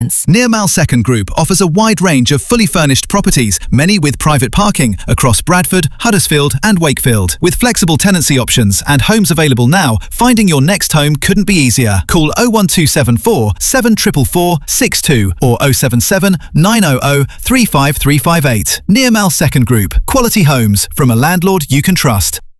Nearmal Second Group offers a wide range of fully furnished properties, many with private parking, across Bradford, Huddersfield and Wakefield. With flexible tenancy options and homes available now, finding your next home couldn't be easier. Call 01274 744 62 or 077 900 35358. Nearmal Second Group. Quality homes from a landlord you can trust.